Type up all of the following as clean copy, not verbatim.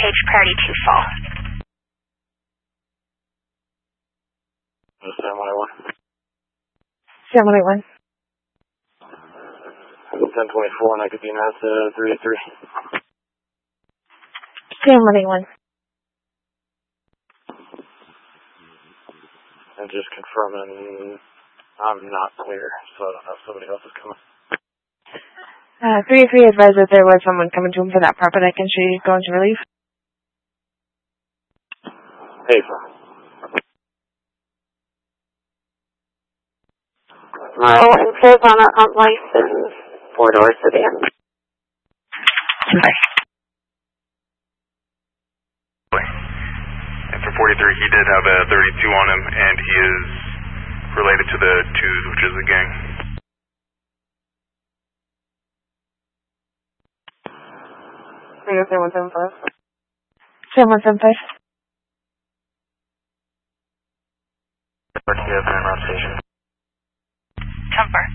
page priority 2 full. Sam 181. Sam 181. 1024, and I could be announced 383. Sam 181. And just confirming I'm not clear, so I don't know if somebody else is coming. 383 advised that there was someone coming to him for that part, but I can show you going to relief. Hey, sir. And says on a license, 4-door sedan. Okay. And for 43, he did have a 32 on him, and he is related to the Twos, which is a gang. Sam 175. Sam 175. Where do you have Paramount Station? Comfort.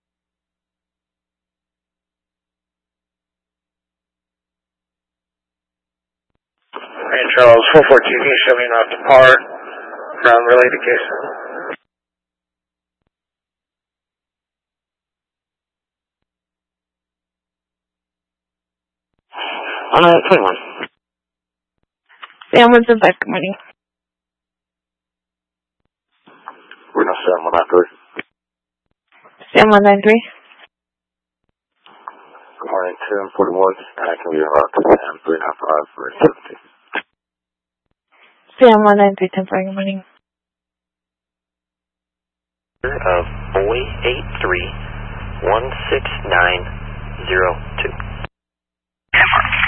Hey, Charles, 442, can you show me an off depart from related case? On 21. Sam 175, good morning. We're not Sam 193. Sam 193. Good morning, Sam 41, and I can be about Sam 395 for 17. Sam 193, 10-4, good morning. Boy 83 16902. 10-4.